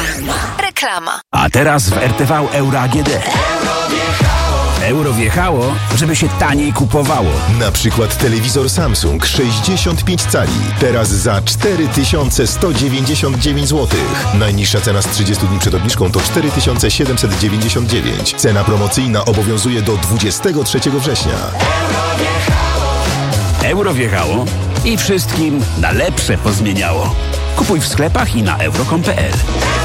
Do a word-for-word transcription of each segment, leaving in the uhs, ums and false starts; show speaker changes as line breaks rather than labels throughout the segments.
Reklama.
A teraz w R T V Euro A G D. Euro wjechało, żeby się taniej kupowało.
Na przykład telewizor Samsung sześćdziesiąt pięć cali. Teraz za cztery tysiące sto dziewięćdziesiąt dziewięć złotych. Najniższa cena z trzydziestu dni przed obniżką to cztery tysiące siedemset dziewięćdziesiąt dziewięć. Cena promocyjna obowiązuje do dwudziestego trzeciego września.
Euro wjechało i wszystkim na lepsze pozmieniało. Kupuj w sklepach i na euro kropka com kropka p l.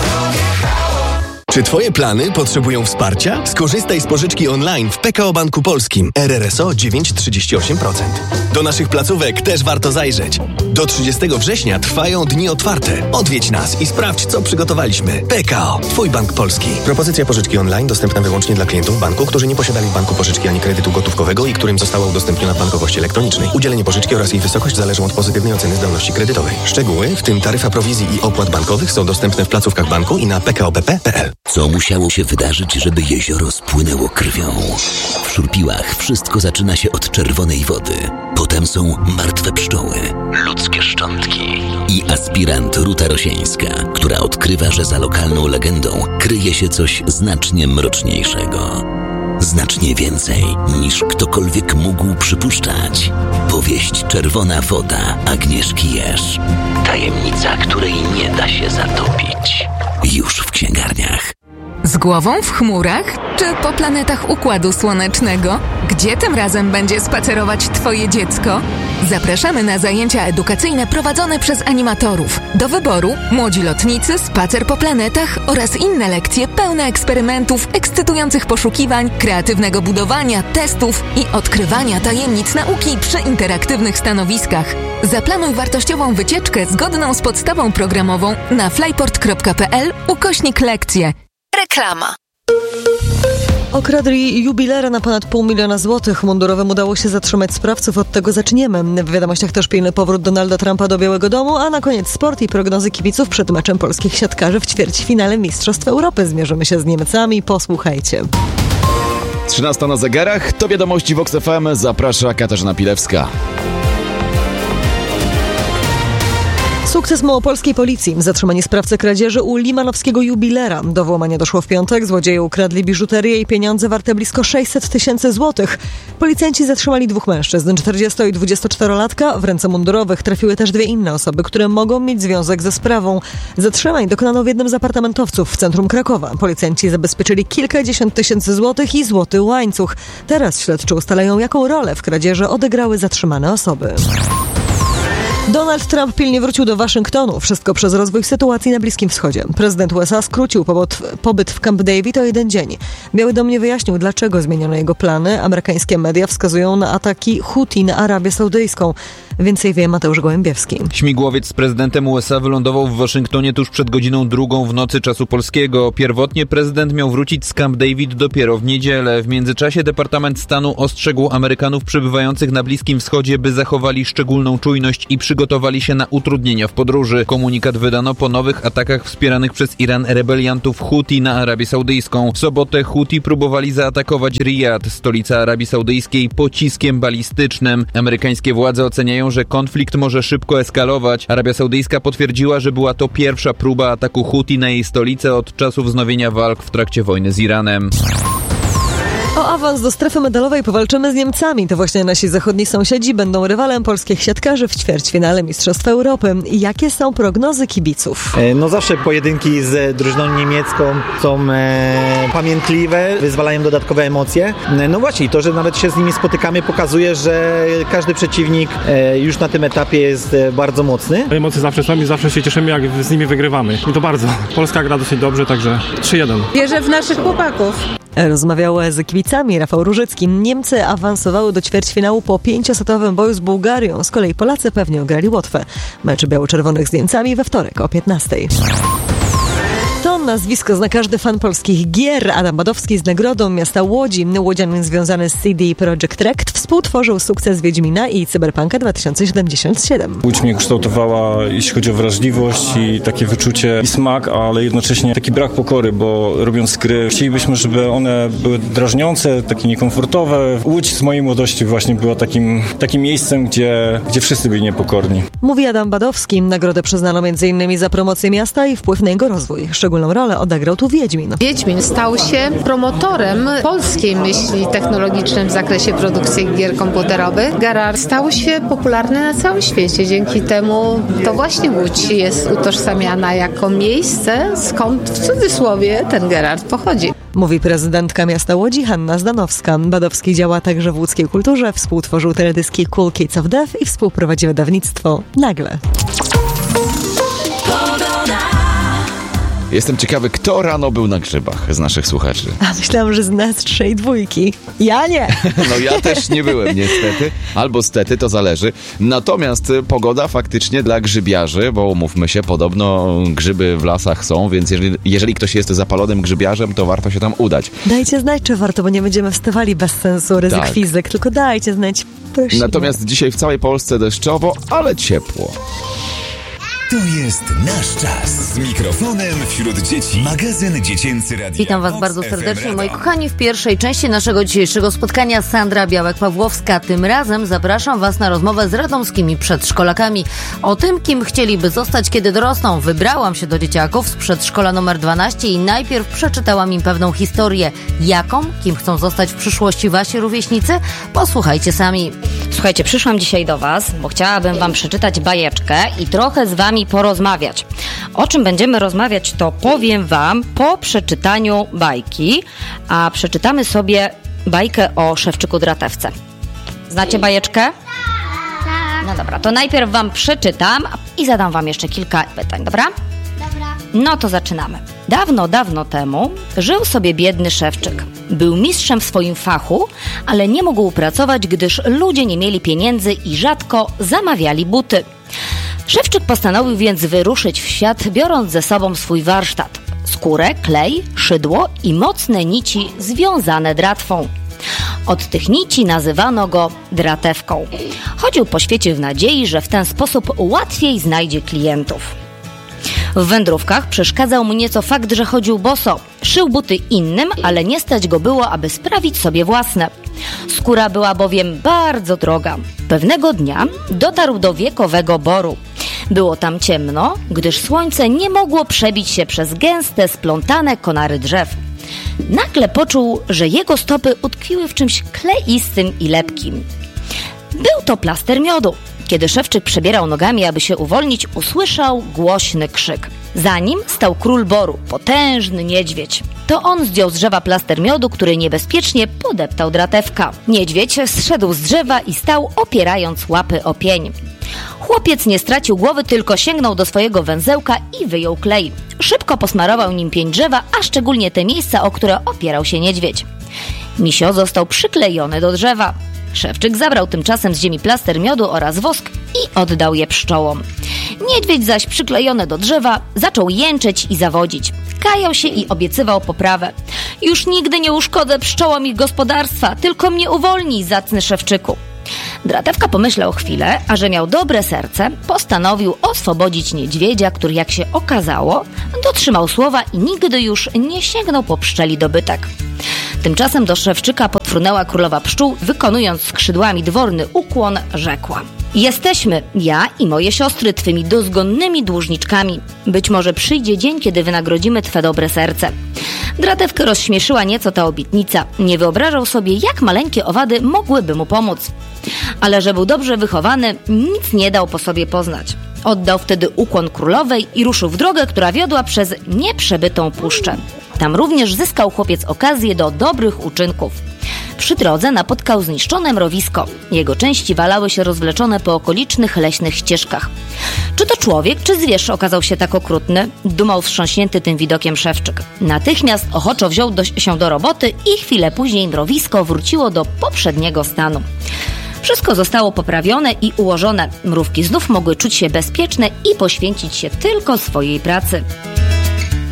Czy Twoje plany potrzebują wsparcia? Skorzystaj z pożyczki online w P K O Banku Polskim. R R S O dziewięć przecinek trzydzieści osiem procent. Do naszych placówek też warto zajrzeć. Do trzydziestego września trwają dni otwarte. Odwiedź nas i sprawdź, co przygotowaliśmy. P K O. Twój bank polski. Propozycja pożyczki online dostępna wyłącznie dla klientów banku, którzy nie posiadali w banku pożyczki ani kredytu gotówkowego i którym została udostępniona w bankowości elektronicznej. Udzielenie pożyczki oraz jej wysokość zależą od pozytywnej oceny zdolności kredytowej. Szczegóły, w tym taryfa prowizji i opłat bankowych, są dostępne w placówkach banku i na p k o b p kropka p l.
Co musiało się wydarzyć, żeby jezioro spłynęło krwią? W Szurpiłach wszystko zaczyna się od czerwonej wody. Potem są martwe pszczoły, ludzkie szczątki i aspirant Ruta Rosieńska, która odkrywa, że za lokalną legendą kryje się coś znacznie mroczniejszego. Znacznie więcej niż ktokolwiek mógł przypuszczać. Powieść Czerwona woda Agnieszki Jerz. Tajemnica, której nie da się zatopić. Już w księgarniach.
Z głową w chmurach? Czy po planetach Układu Słonecznego? Gdzie tym razem będzie spacerować Twoje dziecko? Zapraszamy na zajęcia edukacyjne prowadzone przez animatorów. Do wyboru młodzi lotnicy, spacer po planetach oraz inne lekcje pełne eksperymentów, ekscytujących poszukiwań, kreatywnego budowania, testów i odkrywania tajemnic nauki przy interaktywnych stanowiskach. Zaplanuj wartościową wycieczkę zgodną z podstawą programową na flyport kropka p l ukośnik lekcje.
Reklama.
Okradli jubilera na ponad pół miliona złotych. Mundurowym udało się zatrzymać sprawców. Od tego zaczniemy. W wiadomościach też pilny powrót Donalda Trumpa do Białego Domu, a na koniec sport i prognozy kibiców przed meczem polskich siatkarzy w ćwierćfinale Mistrzostw Europy. Zmierzymy się z Niemcami. Posłuchajcie.
trzynasta na zegarach. To wiadomości Vox F M. Zaprasza Katarzyna Pilewska.
Sukces małopolskiej policji. Zatrzymanie sprawcy kradzieży u limanowskiego jubilera. Do włamania doszło w piątek. Złodzieje ukradli biżuterię i pieniądze warte blisko sześćset tysięcy złotych. Policjanci zatrzymali dwóch mężczyzn, czterdziesto- i dwudziestoczterolatka. W ręce mundurowych trafiły też dwie inne osoby, które mogą mieć związek ze sprawą. Zatrzymań dokonano w jednym z apartamentowców w centrum Krakowa. Policjanci zabezpieczyli kilkadziesiąt tysięcy złotych i złoty łańcuch. Teraz śledczy ustalają, jaką rolę w kradzieży odegrały zatrzymane osoby. Donald Trump pilnie wrócił do Waszyngtonu. Wszystko przez rozwój sytuacji na Bliskim Wschodzie. Prezydent U S A skrócił pobyt, pobyt w Camp David o jeden dzień. Biały Dom nie wyjaśnił, dlaczego zmieniono jego plany. Amerykańskie media wskazują na ataki Huti na Arabię Saudyjską. Więcej wie Mateusz Gołębiewski.
Śmigłowiec z prezydentem U S A wylądował w Waszyngtonie tuż przed godziną drugą w nocy czasu polskiego. Pierwotnie prezydent miał wrócić z Camp David dopiero w niedzielę. W międzyczasie Departament Stanu ostrzegł Amerykanów przebywających na Bliskim Wschodzie, by zachowali szczególną czujność i przygotowali się na utrudnienia w podróży. Komunikat wydano po nowych atakach wspieranych przez Iran rebeliantów Huti na Arabię Saudyjską. W sobotę Huti próbowali zaatakować Rijad, stolicę Arabii Saudyjskiej, pociskiem balistycznym. Amerykańskie władze oceniają, że konflikt może szybko eskalować. Arabia Saudyjska potwierdziła, że była to pierwsza próba ataku Huti na jej stolicę od czasu wznowienia walk w trakcie wojny z Iranem.
O awans do strefy medalowej powalczymy z Niemcami. To właśnie nasi zachodni sąsiedzi będą rywalem polskich siatkarzy w ćwierćfinale Mistrzostw Europy. Jakie są prognozy kibiców?
No zawsze pojedynki z drużyną niemiecką są e, pamiętliwe, wyzwalają dodatkowe emocje. No właśnie, to, że nawet się z nimi spotykamy, pokazuje, że każdy przeciwnik e, już na tym etapie jest e, bardzo mocny.
Emocje zawsze są i zawsze się cieszymy, jak z nimi wygrywamy. I to bardzo. Polska gra dosyć dobrze, także trzy jeden.
Wierzę w naszych chłopaków.
Rozmawiał z kibicami Rafał Różycki. Niemcy awansowały do ćwierćfinału po pięciosetowym boju z Bułgarią. Z kolei Polacy pewnie ograli Łotwę. Mecz biało-czerwonych z Niemcami we wtorek o piętnastej. To nazwisko zna każdy fan polskich gier. Adam Badowski z nagrodą miasta Łodzi. Łodzianin związany z C D Projekt Red współtworzył sukces Wiedźmina i Cyberpunka dwa tysiące siedemdziesiąt siedem.
Łódź mnie kształtowała, jeśli chodzi o wrażliwość i takie wyczucie i smak, ale jednocześnie taki brak pokory, bo robiąc gry chcielibyśmy, żeby one były drażniące, takie niekomfortowe. Łódź z mojej młodości właśnie była takim, takim miejscem, gdzie, gdzie wszyscy byli niepokorni.
Mówi Adam Badowski. Nagrodę przyznano między innymi za promocję miasta i wpływ na jego rozwój. Szczególną rolę odegrał tu Wiedźmin.
Wiedźmin stał się promotorem polskiej myśli technologicznej w zakresie produkcji gier komputerowych. Geralt stał się popularny na całym świecie. Dzięki temu to właśnie Łódź jest utożsamiana jako miejsce, skąd w cudzysłowie ten Geralt pochodzi.
Mówi prezydentka miasta Łodzi Hanna Zdanowska. Badowski działa także w łódzkiej kulturze, współtworzył teledyski Cool Kids of Death i współprowadzi wydawnictwo Nagle.
Jestem ciekawy, kto rano był na grzybach z naszych słuchaczy.
A myślałam, że z nas trzej dwójki. Ja nie.
No ja też nie byłem niestety, albo stety, to zależy. Natomiast pogoda faktycznie dla grzybiarzy, bo umówmy się, podobno grzyby w lasach są, więc jeżeli, jeżeli ktoś jest zapalonym grzybiarzem, to warto się tam udać.
Dajcie znać, czy warto, bo nie będziemy wstawali bez sensu ryzyk
tak.
fizyk, tylko dajcie znać, prosimy.
Natomiast dzisiaj w całej Polsce deszczowo, ale ciepło.
To jest nasz czas. Z mikrofonem wśród dzieci. Magazyn Dziecięcy Radia.
Witam Was bardzo serdecznie, moi kochani, w pierwszej części naszego dzisiejszego spotkania. Sandra Białek-Pawłowska. Tym razem zapraszam Was na rozmowę z radomskimi przedszkolakami o tym, kim chcieliby zostać, kiedy dorosną. Wybrałam się do dzieciaków z przedszkola numer dwanaście i najpierw przeczytałam im pewną historię. Jaką? Kim chcą zostać w przyszłości Wasi rówieśnicy? Posłuchajcie sami.
Słuchajcie, przyszłam dzisiaj do Was, bo chciałabym Wam przeczytać bajeczkę i trochę z Wami porozmawiać. O czym będziemy rozmawiać, to powiem Wam po przeczytaniu bajki, a przeczytamy sobie bajkę o Szewczyku Dratewce. Znacie bajeczkę? Tak. No dobra, to najpierw Wam przeczytam i zadam Wam jeszcze kilka pytań, dobra? Dobra. No to zaczynamy. Dawno, dawno temu żył sobie biedny Szewczyk. Był mistrzem w swoim fachu, ale nie mógł pracować, gdyż ludzie nie mieli pieniędzy i rzadko zamawiali buty. Szewczyk postanowił więc wyruszyć w świat, biorąc ze sobą swój warsztat, skórę, klej, szydło i mocne nici związane dratwą. Od tych nici nazywano go Dratewką. Chodził po świecie w nadziei, że w ten sposób łatwiej znajdzie klientów. W wędrówkach przeszkadzał mu nieco fakt, że chodził boso. Szył buty innym, ale nie stać go było, aby sprawić sobie własne. Skóra była bowiem bardzo droga. Pewnego dnia dotarł do wiekowego boru. Było tam ciemno, gdyż słońce nie mogło przebić się przez gęste, splątane konary drzew. Nagle poczuł, że jego stopy utkwiły w czymś kleistym i lepkim. Był to plaster miodu. Kiedy Szewczyk przebierał nogami, aby się uwolnić, usłyszał głośny krzyk. Za nim stał król boru, potężny niedźwiedź. To on zdjął z drzewa plaster miodu, który niebezpiecznie podeptał Dratewka. Niedźwiedź zszedł z drzewa i stał, opierając łapy o pień. Chłopiec nie stracił głowy, tylko sięgnął do swojego węzełka i wyjął klej. Szybko posmarował nim pień drzewa, a szczególnie te miejsca, o które opierał się niedźwiedź. Misio został przyklejony do drzewa. Szewczyk zabrał tymczasem z ziemi plaster miodu oraz wosk i oddał je pszczołom. Niedźwiedź zaś przyklejony do drzewa zaczął jęczeć i zawodzić. Kajał się i obiecywał poprawę. Już nigdy nie uszkodzę pszczołom ich gospodarstwa, tylko mnie uwolnij, zacny Szewczyku. Dratewka pomyślał chwilę, a że miał dobre serce, postanowił oswobodzić niedźwiedzia, który, jak się okazało, dotrzymał słowa i nigdy już nie sięgnął po pszczeli dobytek. Tymczasem do Szewczyka podfrunęła królowa pszczół, wykonując skrzydłami dworny ukłon, rzekła: jesteśmy, ja i moje siostry, twymi dozgonnymi dłużniczkami. Być może przyjdzie dzień, kiedy wynagrodzimy twe dobre serce. Dratewkę rozśmieszyła nieco ta obietnica. Nie wyobrażał sobie, jak maleńkie owady mogłyby mu pomóc. Ale że był dobrze wychowany, nic nie dał po sobie poznać. Oddał wtedy ukłon królowej i ruszył w drogę, która wiodła przez nieprzebytą puszczę. Tam również zyskał chłopiec okazję do dobrych uczynków. Przy drodze napotkał zniszczone mrowisko. Jego części walały się rozwleczone po okolicznych leśnych ścieżkach. Czy to człowiek, czy zwierz okazał się tak okrutny? Dumał wstrząśnięty tym widokiem Szewczyk. Natychmiast ochoczo wziął do, się do roboty i chwilę później mrowisko wróciło do poprzedniego stanu. Wszystko zostało poprawione i ułożone. Mrówki znów mogły czuć się bezpieczne i poświęcić się tylko swojej pracy.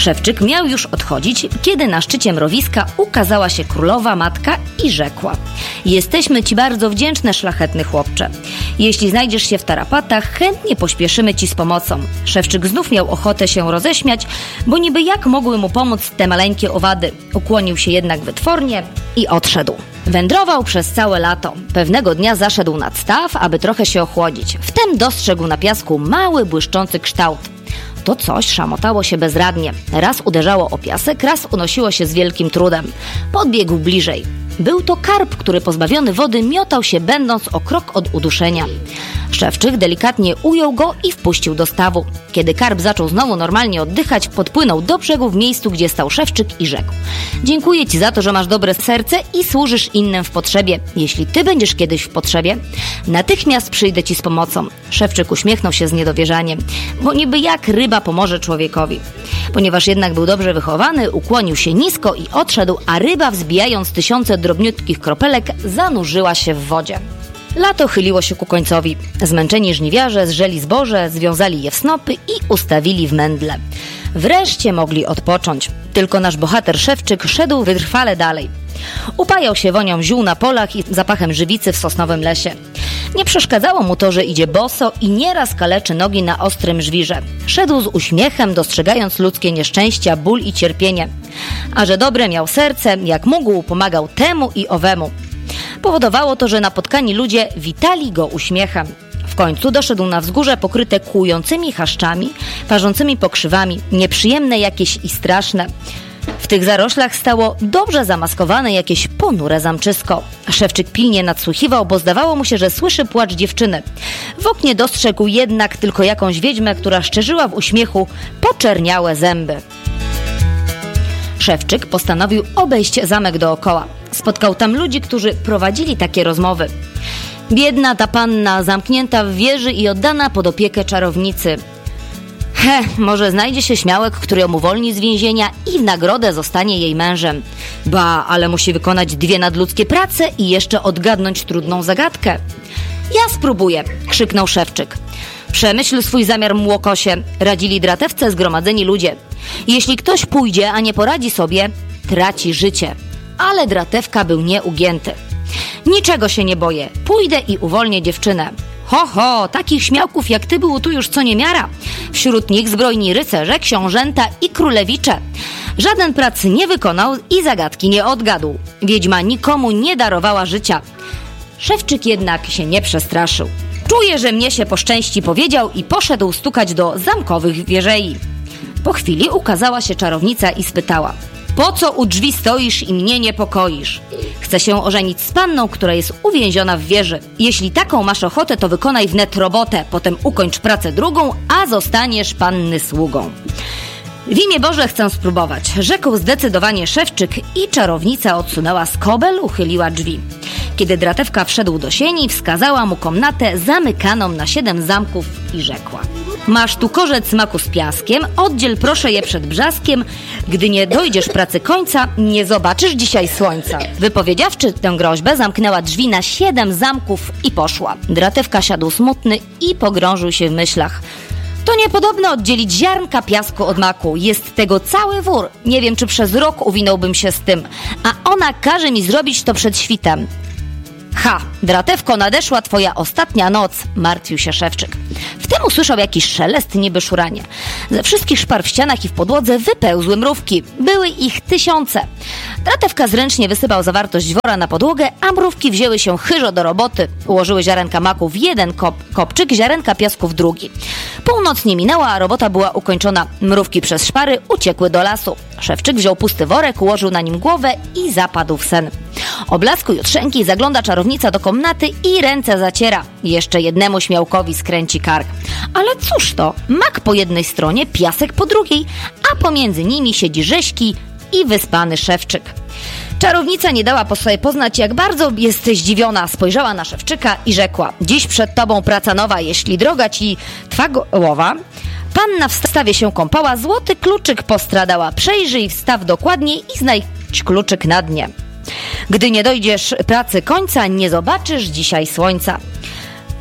Szewczyk miał już odchodzić, kiedy na szczycie mrowiska ukazała się królowa matka i rzekła: jesteśmy ci bardzo wdzięczne, szlachetny chłopcze. Jeśli znajdziesz się w tarapatach, chętnie pośpieszymy ci z pomocą. Szewczyk znów miał ochotę się roześmiać, bo niby jak mogły mu pomóc te maleńkie owady. Ukłonił się jednak wytwornie i odszedł. Wędrował przez całe lato. Pewnego dnia zaszedł nad staw, aby trochę się ochłodzić. Wtem dostrzegł na piasku mały, błyszczący kształt. To coś szamotało się bezradnie. Raz uderzało o piasek, raz unosiło się z wielkim trudem. Podbiegł bliżej. Był to karp, który pozbawiony wody miotał się, będąc o krok od uduszenia. Szewczyk delikatnie ujął go i wpuścił do stawu. Kiedy karp zaczął znowu normalnie oddychać, podpłynął do brzegu w miejscu, gdzie stał Szewczyk i rzekł: dziękuję ci za to, że masz dobre serce i służysz innym w potrzebie. Jeśli ty będziesz kiedyś w potrzebie, natychmiast przyjdę ci z pomocą. Szewczyk uśmiechnął się z niedowierzaniem, bo niby jak ryba pomoże człowiekowi. Ponieważ jednak był dobrze wychowany, ukłonił się nisko i odszedł, a ryba, wzbijając tysiące drobniutkich kropelek, zanurzyła się w wodzie. Lato chyliło się ku końcowi. Zmęczeni żniwiarze zrzeli zboże, związali je w snopy i ustawili w mędle. Wreszcie mogli odpocząć. Tylko nasz bohater Szewczyk szedł wytrwale dalej. Upajał się wonią ziół na polach i zapachem żywicy w sosnowym lesie. Nie przeszkadzało mu to, że idzie boso i nieraz kaleczy nogi na ostrym żwirze. Szedł z uśmiechem, dostrzegając ludzkie nieszczęścia, ból i cierpienie. A że dobre miał serce, jak mógł, pomagał temu i owemu. Powodowało to, że napotkani ludzie witali go uśmiechem. W końcu doszedł na wzgórze pokryte kłującymi chaszczami, parzącymi pokrzywami, nieprzyjemne jakieś i straszne. W tych zaroślach stało dobrze zamaskowane jakieś ponure zamczysko. Szewczyk pilnie nadsłuchiwał, bo zdawało mu się, że słyszy płacz dziewczyny. W oknie dostrzegł jednak tylko jakąś wiedźmę, która szczerzyła w uśmiechu poczerniałe zęby. Szewczyk postanowił obejść zamek dookoła. Spotkał tam ludzi, którzy prowadzili takie rozmowy. Biedna ta panna, zamknięta w wieży i oddana pod opiekę czarownicy. He, może znajdzie się śmiałek, który ją uwolni z więzienia i w nagrodę zostanie jej mężem. Ba, ale musi wykonać dwie nadludzkie prace i jeszcze odgadnąć trudną zagadkę. Ja spróbuję, krzyknął Szewczyk. Przemyśl swój zamiar, młokosie, radzili dratewce zgromadzeni ludzie. Jeśli ktoś pójdzie, a nie poradzi sobie, traci życie. Ale dratewka był nieugięty. Niczego się nie boję, pójdę i uwolnię dziewczynę. Ho, ho, takich śmiałków jak ty było tu już co niemiara. Wśród nich zbrojni rycerze, książęta i królewicze. Żaden pracy nie wykonał i zagadki nie odgadł. Wiedźma nikomu nie darowała życia. Szewczyk jednak się nie przestraszył. Czuję, że mnie się poszczęści, powiedział i poszedł stukać do zamkowych wieżei. Po chwili ukazała się czarownica i spytała: po co u drzwi stoisz i mnie niepokoisz? Chcę się ożenić z panną, która jest uwięziona w wieży. Jeśli taką masz ochotę, to wykonaj wnet robotę, potem ukończ pracę drugą, a zostaniesz panny sługą. W imię Boże chcę spróbować, rzekł zdecydowanie Szewczyk i czarownica odsunęła skobel, uchyliła drzwi. Kiedy dratewka wszedł do sieni, wskazała mu komnatę zamykaną na siedem zamków i rzekła: masz tu korzec smaku z piaskiem, oddziel proszę je przed brzaskiem. Gdy nie dojdziesz pracy końca, nie zobaczysz dzisiaj słońca. Wypowiedziawszy tę groźbę, zamknęła drzwi na siedem zamków i poszła. Dratewka siadł smutny i pogrążył się w myślach. To niepodobne oddzielić ziarnka piasku od maku. Jest tego cały wór. Nie wiem, czy przez rok uwinąłbym się z tym. A ona każe mi zrobić to przed świtem. Ha, dratewko, nadeszła twoja ostatnia noc, martwił się Szewczyk. Wtem usłyszał jakiś szelest, niby szuranie. Ze wszystkich szpar w ścianach i w podłodze wypełzły mrówki. Były ich tysiące. Dratewka zręcznie wysypał zawartość wora na podłogę, a mrówki wzięły się chyżo do roboty. Ułożyły ziarenka maku w jeden kop, kopczyk, ziarenka piasku w drugi. Północ nie minęła, a robota była ukończona. Mrówki przez szpary uciekły do lasu. Szewczyk wziął pusty worek, ułożył na nim głowę i zapadł w sen. O blasku jutrzenki zagląda czarownica do komnaty i ręce zaciera. Jeszcze jednemu śmiałkowi skręci kark. Ale cóż to? Mak po jednej stronie, piasek po drugiej, a pomiędzy nimi siedzi rzeźki i wyspany Szewczyk. Czarownica nie dała po sobie poznać, jak bardzo jest zdziwiona. Spojrzała na Szewczyka i rzekła: dziś przed tobą praca nowa, jeśli droga ci twa głowa. Panna w stawie się kąpała, złoty kluczyk postradała. Przejrzyj wstaw dokładnie i znajdź kluczyk na dnie. Gdy nie dojdziesz pracy końca, nie zobaczysz dzisiaj słońca.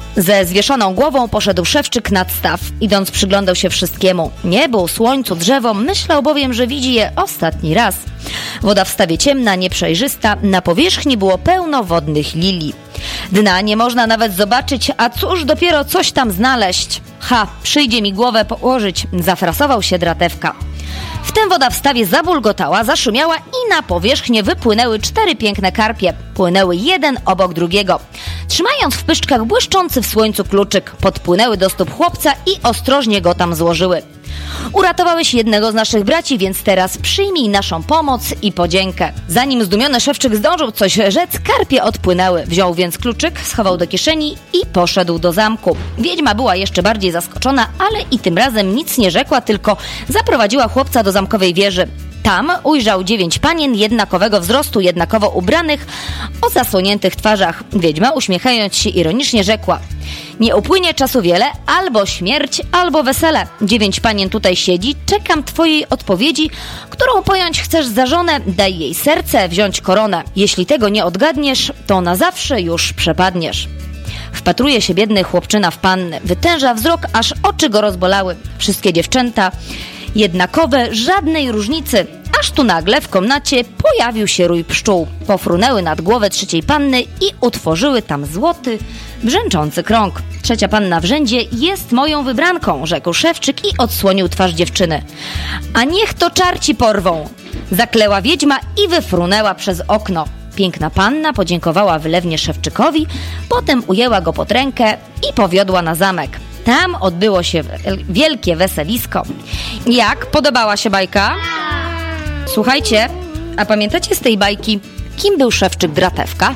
Ze zwieszoną głową poszedł Szewczyk nad staw. Idąc przyglądał się wszystkiemu. Niebu, słońcu, drzewom. Myślał bowiem, że widzi je ostatni raz. Woda w stawie ciemna, nieprzejrzysta. Na powierzchni było pełno wodnych lilii. Dna nie można nawet zobaczyć, a cóż dopiero coś tam znaleźć. Ha, przyjdzie mi głowę położyć. Zafrasował się Dratewka. Wtem woda w stawie zabulgotała, zaszumiała i na powierzchnię wypłynęły cztery piękne karpie. Płynęły jeden obok drugiego. Trzymając w pyszczkach błyszczący w słońcu kluczyk, podpłynęły do stóp chłopca i ostrożnie go tam złożyły. Uratowałeś jednego z naszych braci, więc teraz przyjmij naszą pomoc i podziękę. Zanim zdumiony Szewczyk zdążył coś rzec, karpie odpłynęły. Wziął więc kluczyk, schował do kieszeni i poszedł do zamku. Wiedźma była jeszcze bardziej zaskoczona, ale i tym razem nic nie rzekła, tylko zaprowadziła chłopca do zamkowej wieży. Tam ujrzał dziewięć panien jednakowego wzrostu, jednakowo ubranych, o zasłoniętych twarzach. Wiedźma, uśmiechając się ironicznie, rzekła: nie upłynie czasu wiele, albo śmierć, albo wesele. Dziewięć panien tutaj siedzi, czekam twojej odpowiedzi, którą pojąć chcesz za żonę, daj jej serce, wziąć koronę. Jeśli tego nie odgadniesz, to na zawsze już przepadniesz. Wpatruje się biedny chłopczyna w panny, wytęża wzrok, aż oczy go rozbolały. Wszystkie dziewczęta jednakowe, żadnej różnicy. Aż tu nagle w komnacie pojawił się rój pszczół. Pofrunęły nad głowę trzeciej panny i utworzyły tam złoty, brzęczący krąg. Trzecia panna w rzędzie jest moją wybranką, rzekł Szewczyk i odsłonił twarz dziewczyny. A niech to czarci porwą, zakleła wiedźma i wyfrunęła przez okno. Piękna panna podziękowała wylewnie Szewczykowi, potem ujęła go pod rękę i powiodła na zamek. Tam odbyło się wielkie weselisko. Jak? Podobała się bajka? Słuchajcie, a pamiętacie z tej bajki, kim był Szewczyk Dratewka?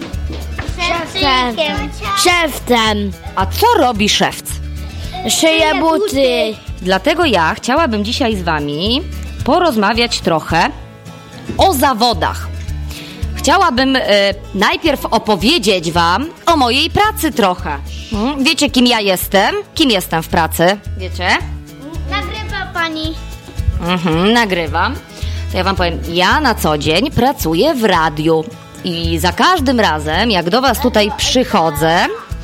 Szewcem. Szewcem.
A co robi szewc?
Szyje buty.
Dlatego ja chciałabym dzisiaj z wami porozmawiać trochę o zawodach. Chciałabym y, najpierw opowiedzieć wam o mojej pracy trochę. Hmm? Wiecie, kim ja jestem? Kim jestem w pracy? Wiecie?
Nagrywa pani.
Mhm, nagrywam. To ja wam powiem, ja na co dzień pracuję w radiu. I za każdym razem, jak do was tutaj przychodzę,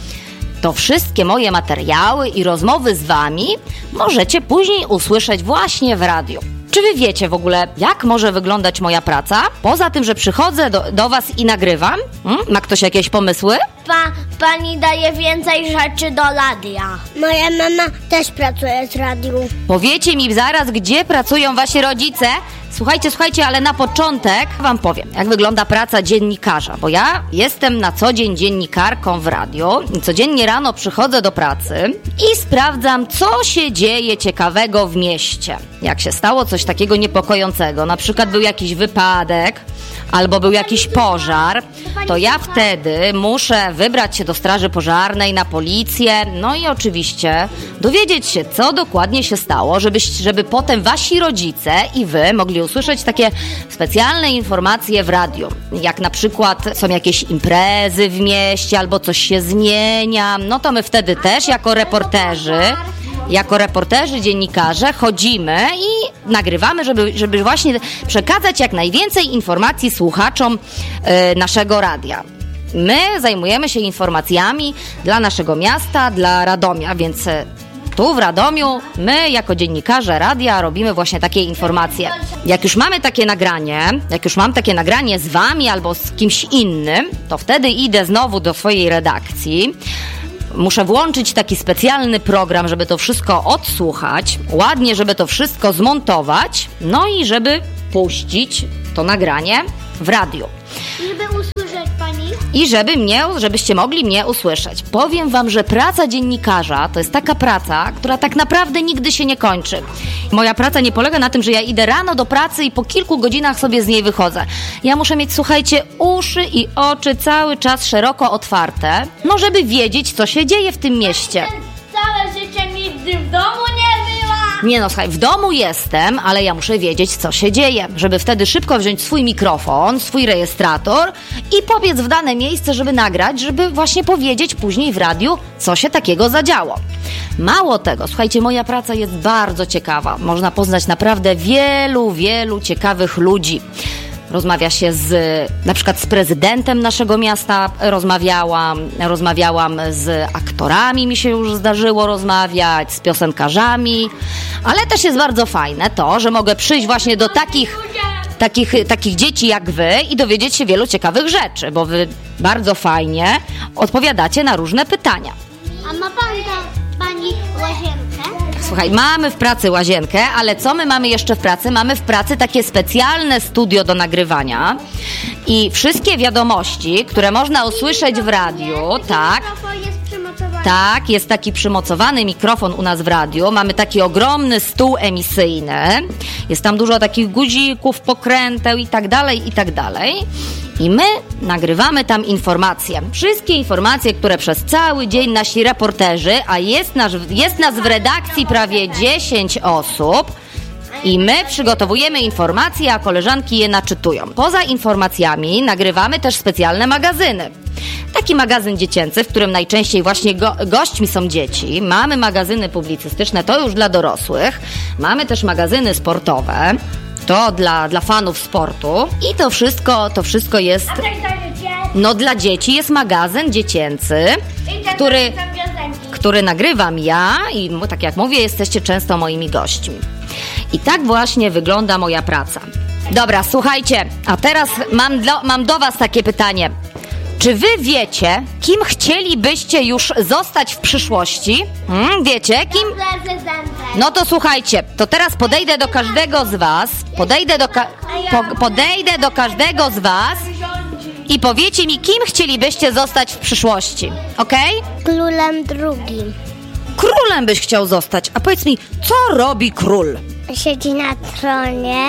to wszystkie moje materiały i rozmowy z wami możecie później usłyszeć właśnie w radiu. Czy wy wiecie w ogóle, jak może wyglądać moja praca? Poza tym, że przychodzę do, do was i nagrywam? Hmm? Ma ktoś jakieś pomysły?
Pa, pani daje więcej rzeczy do radia. Moja mama też pracuje z radiu.
Powiecie mi zaraz, gdzie pracują wasi rodzice? Słuchajcie, słuchajcie, ale na początek wam powiem, jak wygląda praca dziennikarza, bo ja jestem na co dzień dziennikarką w radiu i codziennie rano przychodzę do pracy i sprawdzam, co się dzieje ciekawego w mieście. Jak się stało coś takiego niepokojącego, na przykład był jakiś wypadek albo był jakiś pożar, to ja wtedy muszę wybrać się do straży pożarnej, na policję, no i oczywiście dowiedzieć się, co dokładnie się stało, żeby, żeby potem wasi rodzice i wy mogli usłyszeć takie specjalne informacje w radiu. Jak na przykład są jakieś imprezy w mieście albo coś się zmienia, no to my wtedy też jako reporterzy Jako reporterzy, dziennikarze chodzimy i nagrywamy, żeby, żeby właśnie przekazać jak najwięcej informacji słuchaczom y, naszego radia. My zajmujemy się informacjami dla naszego miasta, dla Radomia, więc tu w Radomiu my jako dziennikarze radia robimy właśnie takie informacje. Jak już mamy takie nagranie, jak już mam takie nagranie z wami albo z kimś innym, to wtedy idę znowu do swojej redakcji. Muszę włączyć taki specjalny program, żeby to wszystko odsłuchać, ładnie, żeby to wszystko zmontować, no i żeby puścić to nagranie w radiu.
Żeby usłyszeć pani?
I żeby mnie, żebyście mogli mnie usłyszeć. Powiem wam, że praca dziennikarza to jest taka praca, która tak naprawdę nigdy się nie kończy. Moja praca nie polega na tym, że ja idę rano do pracy i po kilku godzinach sobie z niej wychodzę. Ja muszę mieć, słuchajcie, uszy i oczy cały czas szeroko otwarte, no żeby wiedzieć, co się dzieje w tym mieście.
Całe życie nigdy w domu nie była.
Nie no, słuchaj, w domu jestem, ale ja muszę wiedzieć, co się dzieje, żeby wtedy szybko wziąć swój mikrofon, swój rejestrator i pobiec w dane miejsce, żeby nagrać, żeby właśnie powiedzieć później w radiu, co się takiego zadziało. Mało tego, słuchajcie, moja praca jest bardzo ciekawa. Można poznać naprawdę wielu, wielu ciekawych ludzi. rozmawia się z, na przykład z prezydentem naszego miasta rozmawiałam, rozmawiałam z aktorami, mi się już zdarzyło rozmawiać, z piosenkarzami, ale też jest bardzo fajne to, że mogę przyjść właśnie do takich, takich, takich dzieci jak wy i dowiedzieć się wielu ciekawych rzeczy, bo wy bardzo fajnie odpowiadacie na różne pytania.
A ma pan ta, pani łazienkę?
Słuchaj, mamy w pracy łazienkę, ale co my mamy jeszcze w pracy? Mamy w pracy takie specjalne studio do nagrywania i wszystkie wiadomości, które można usłyszeć w radiu, tak, tak, jest taki przymocowany mikrofon u nas w radiu, mamy taki ogromny stół emisyjny, jest tam dużo takich guzików, pokręteł i tak dalej, i tak dalej. I my nagrywamy tam informacje. Wszystkie informacje, które przez cały dzień nasi reporterzy, a jest, nasz, jest nas w redakcji prawie dziesięć osób, i my przygotowujemy informacje, a koleżanki je naczytują. Poza informacjami nagrywamy też specjalne magazyny. Taki magazyn dziecięcy, w którym najczęściej właśnie go, gośćmi są dzieci. Mamy magazyny publicystyczne, to już dla dorosłych. Mamy też magazyny sportowe. To dla, dla fanów sportu. I to wszystko, to wszystko jest... No dla dzieci jest magazyn dziecięcy, który, który nagrywam ja i tak jak mówię, jesteście często moimi gośćmi. I tak właśnie wygląda moja praca. Dobra, słuchajcie, a teraz mam do, mam do was takie pytanie. Czy wy wiecie, kim chcielibyście już zostać w przyszłości? Hmm, wiecie, kim? No to słuchajcie, to teraz podejdę do każdego z was, podejdę do, ka- po- podejdę do każdego z was i powiecie mi, kim chcielibyście zostać w przyszłości, okej? Okay?
Królem drugim.
Królem byś chciał zostać, a powiedz mi, co robi król?
Siedzi na tronie,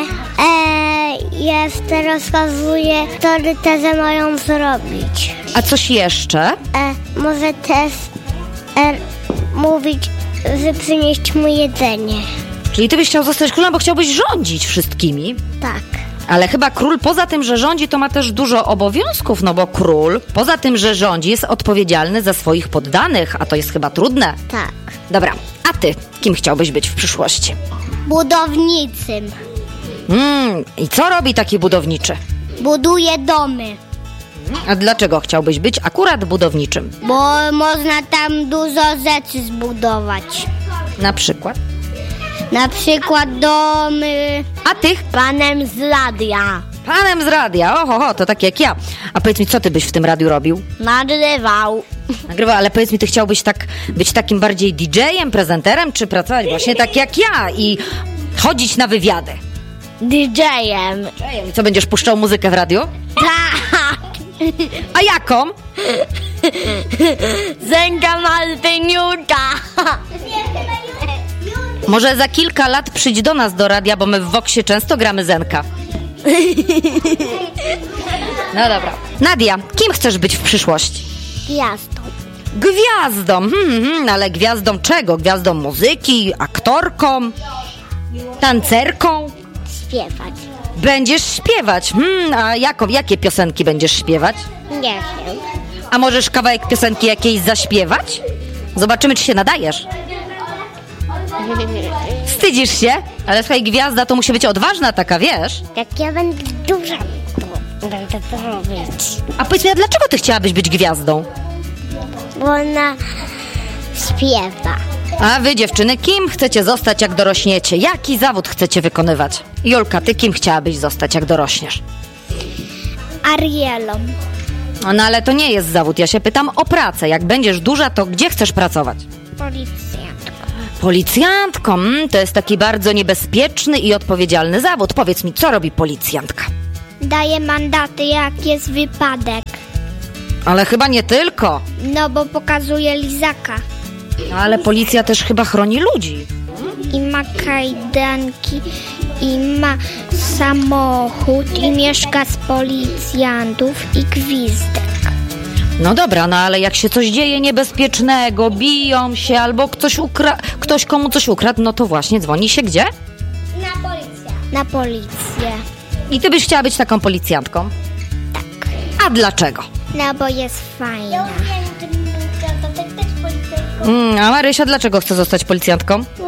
e, jest, rozkazuje, który tezę mają zrobić.
A coś jeszcze?
E, może też e, mówić, że przynieść mu jedzenie.
Czyli ty byś chciał zostać królem, bo chciałbyś rządzić wszystkimi?
Tak.
Ale chyba król poza tym, że rządzi, to ma też dużo obowiązków, no bo król poza tym, że rządzi, jest odpowiedzialny za swoich poddanych, a to jest chyba trudne.
Tak.
Dobra, a ty kim chciałbyś być w przyszłości?
Budowniczym.
Mm, i co robi taki budowniczy?
Buduje domy.
A dlaczego chciałbyś być akurat budowniczym?
Bo można tam dużo rzeczy zbudować.
Na przykład?
Na przykład domy.
A ty?
Panem z radia.
Panem z radia, oho, to tak jak ja. A powiedz mi, co ty byś w tym radiu robił?
Nagrywał.
Nagrywał, ale powiedz mi, ty chciałbyś tak być takim bardziej didżejem, prezenterem, czy pracować właśnie tak jak ja i chodzić na wywiady?
didżejem.
I co, będziesz puszczał muzykę w radiu?
Tak.
A jaką?
Zenka Martyniuta.
Może za kilka lat przyjdź do nas do radia, bo my w Voxie często gramy Zenka. No dobra. Nadia, kim chcesz być w przyszłości?
Gwiazdą.
Gwiazdą, hmm, hmm, ale gwiazdą czego? Gwiazdą muzyki, aktorką, tancerką?
Śpiewać.
Będziesz śpiewać, hmm, a jaką, jakie piosenki będziesz śpiewać?
Nie wiem.
A możesz kawałek piosenki jakiejś zaśpiewać? Zobaczymy, czy się nadajesz. Wstydzisz się? Ale słuchaj, gwiazda to musi być odważna taka, wiesz?
Jak ja będę duża, to będę to robić.
A powiedz mi, a dlaczego ty chciałabyś być gwiazdą?
Bo ona śpiewa.
A wy, dziewczyny, kim chcecie zostać, jak dorośniecie? Jaki zawód chcecie wykonywać? Julka, ty kim chciałabyś zostać, jak dorośniesz?
Arielą.
No ale to nie jest zawód, ja się pytam o pracę. Jak będziesz duża, to gdzie chcesz pracować?
Policjantką.
Policjantką? Mm, to jest taki bardzo niebezpieczny i odpowiedzialny zawód. Powiedz mi, co robi policjantka?
Daje mandaty, jak jest wypadek.
Ale chyba nie tylko.
No bo pokazuje lizaka.
No, ale policja też chyba chroni ludzi.
I ma kajdanki, i ma samochód, i mieszka z policjantów, i gwizdek.
No dobra, no ale jak się coś dzieje niebezpiecznego, biją się, albo ktoś, ukra- ktoś komu coś ukradł, no to właśnie dzwoni się gdzie?
Na policję. Na policję.
I ty byś chciała być taką policjantką?
Tak.
A dlaczego?
No bo jest fajna.
Mm, a Marysia dlaczego chce zostać policjantką?